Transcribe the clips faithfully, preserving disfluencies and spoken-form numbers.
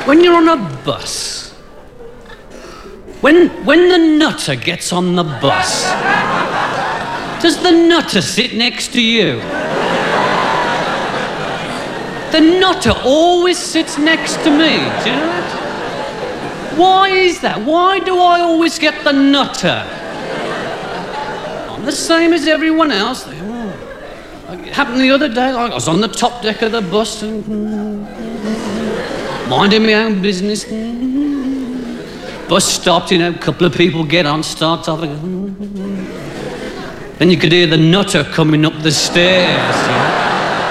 When you're on a bus, when, when the nutter gets on the bus, does the nutter sit next to you? The nutter always sits next to me, do you know that? Why is that? Why do I always get the nutter? I'm the same as everyone else. It happened the other day, I was on the top deck of the bus and minding my own business. Bus stopped, you know, a couple of people get on, start talking. Then you could hear the nutter coming up the stairs, you know?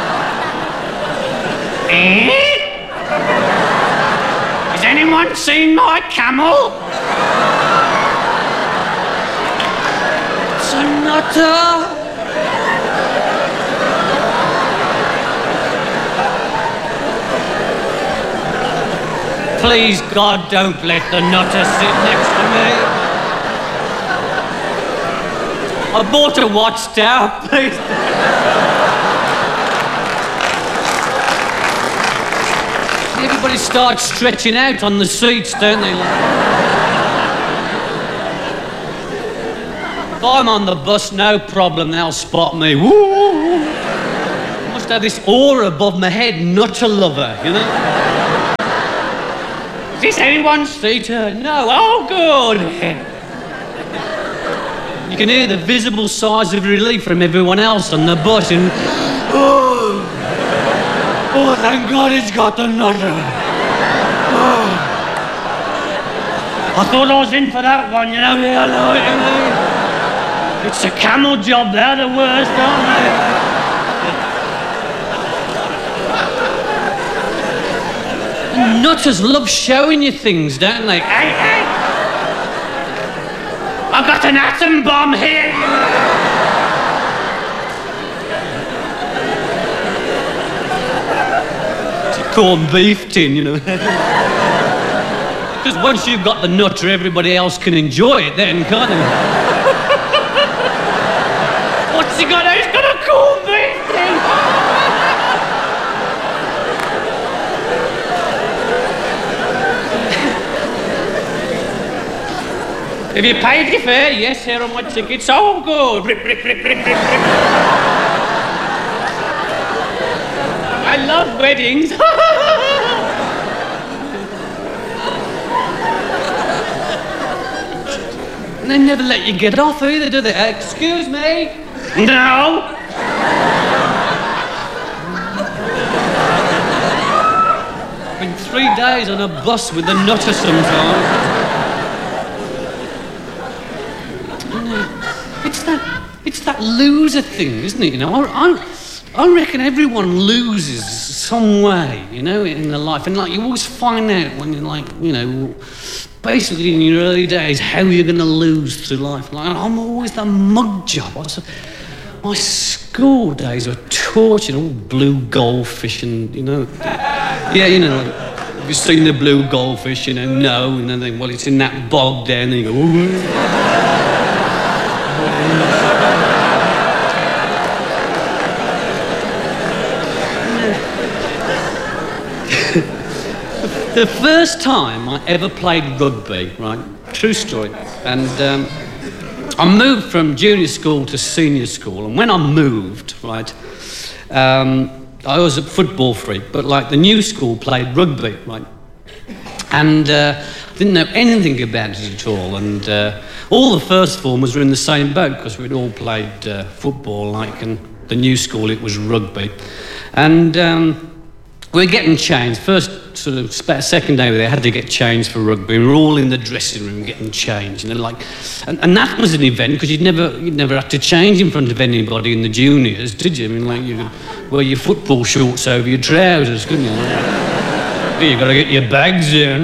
Eh? Has anyone seen my camel? It's a nutter. Please, God, don't let the nutter sit next to me. I bought a watchtower, please. Everybody starts stretching out on the seats, don't they? If I'm on the bus, no problem, they'll spot me. Woo! I must have this aura above my head, nutter lover, you know? Is this anyone's seat? Uh, no, oh good. You can hear the visible sighs of relief from everyone else on the bus and... Oh, oh thank God it's got the nutter. Oh. I thought I was in for that one, you know? Yeah, I know it, you know. It's a camel job, they're the worst, aren't they? Nutters love showing you things, don't they? Hey, hey! I've got an atom bomb here! It's a corned beef tin, you know. Because once you've got the nutter, everybody else can enjoy it then, can't they? What's he got? He's got a corned beef tin! Have you paid your fare? Yes, here are my tickets. Oh, good. Rip, rip, rip, rip, rip, rip. I love weddings. And they never let you get off either, do they? Excuse me? No. Been three days on a bus with the nutter sometimes. It's that, it's that loser thing, isn't it? You know, I, I, I reckon everyone loses some way, you know, in their life. And, like, you always find out when you're, like, you know, basically in your early days, how you're going to lose through life. Like, I'm always that mug job. I was, my school days were tortured, all blue goldfish and, you know... Yeah, you know, like, have you seen the blue goldfish? You know, no. And then they, well, it's in that bog there, and then you go... Ooh. The first time I ever played rugby, right, true story, and um, I moved from junior school to senior school, and when I moved, right, um, I was a football freak, but like the new school played rugby, right, and uh, didn't know anything about it at all, and uh, all the first formers were in the same boat because we'd all played uh, football, like, and the new school it was rugby, and um, we were getting changed. First sort of second day they had to get changed for rugby. We were all in the dressing room getting changed, you know, like, and, and that was an event because you'd never you'd never had to change in front of anybody in the juniors, did you? I mean, like, you could wear your football shorts over your trousers, couldn't you? Like, you got to get your bags in.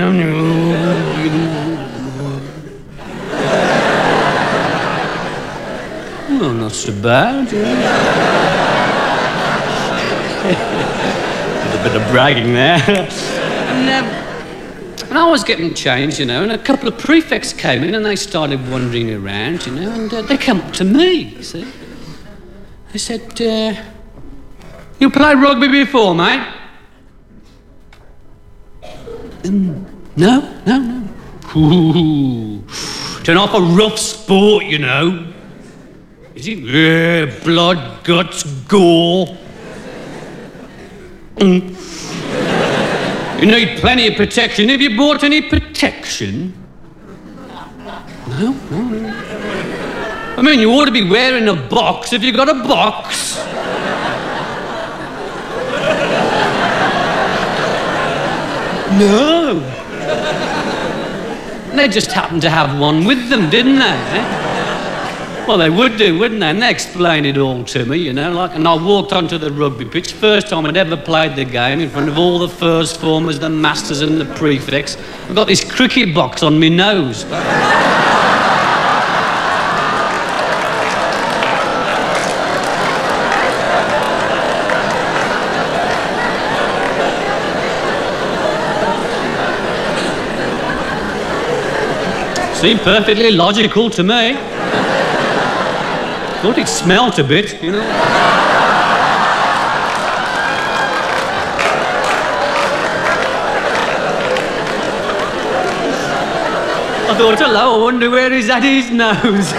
Well, not so bad. Yeah. A bit of bragging there. and, um, and I was getting changed, you know, and a couple of prefects came in and they started wandering around, you know, and uh, they came up to me, you see. They said, uh, you played rugby before, mate? Um, no, no, no. Ooh, it's an awful rough sport, you know. Is it? Yeah, blood, guts, gore. Mm. You need plenty of protection. Have you bought any protection? No, no, no. I mean, you ought to be wearing a box. Have you got a box? No. They just happened to have one with them, didn't they? Eh? Well, they would do, wouldn't they? And they explained it all to me, you know, like, and I walked onto the rugby pitch, first time I'd ever played the game, in front of all the first formers, the masters and the prefects. I've got this cricket box on my nose. Seemed perfectly logical to me. Thought it smelt a bit, you know. I thought, hello, I wonder where he's at his nose.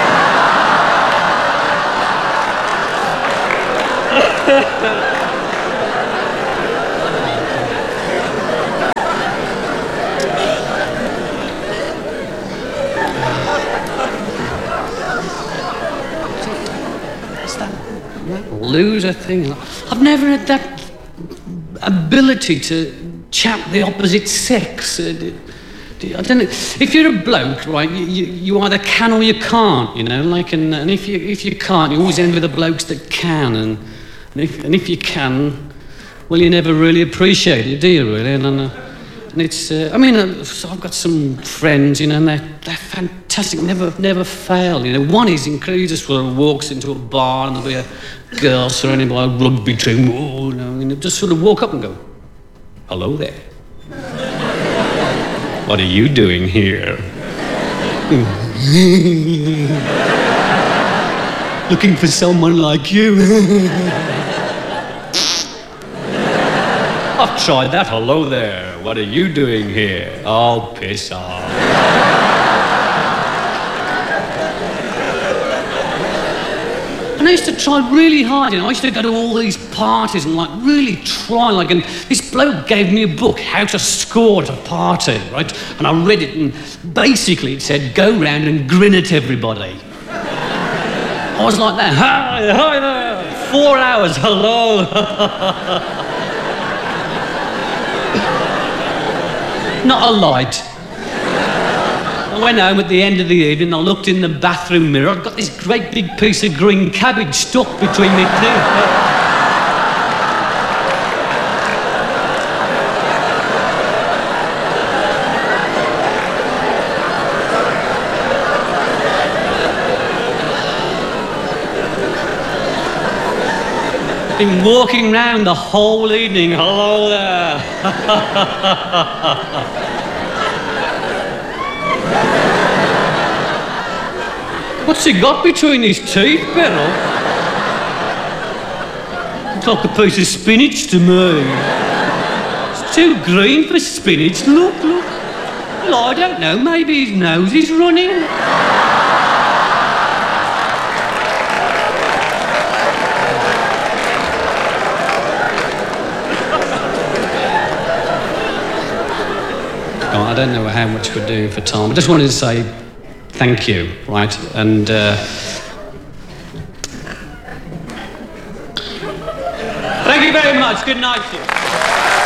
Loser thing. I've never had that ability to chat the opposite sex. Uh, do, do, I don't know. If you're a bloke, right, you, you, you either can or you can't, you know. Like, and, and if you if you can't, you always end with the blokes that can. And, and if and if you can, well, you never really appreciate it, do you? Really? And, and, uh, and it's. Uh, I mean, uh, so I've got some friends, you know, and they're they're fantastic. Never never fail. You know, one is incredible. He just sort of walks into a bar and there'll be a girl surrounded by a rugby team, oh, you know, and just sort of walk up and go, hello there. What are you doing here? Looking for someone like you. I've tried that, hello there. What are you doing here? Oh, piss off. And I used to try really hard, you know, I used to go to all these parties and, like, really try, like, and this bloke gave me a book, How to Score at a Party, right? And I read it, and basically it said, go round and grin at everybody. I was like that, hi, hi there, four hours, hello. Not a light. I went home at the end of the evening, I looked in the bathroom mirror, I'd got this great big piece of green cabbage stuck between me teeth. Been walking round the whole evening, hello there. What's he got between his teeth, Beryl? Looks like a piece of spinach to me. It's too green for spinach. Look, look. Well, I don't know. Maybe his nose is running. Oh, I don't know how much we're doing for time. I just wanted to say thank you, right? And uh, thank you very much. Good night to you.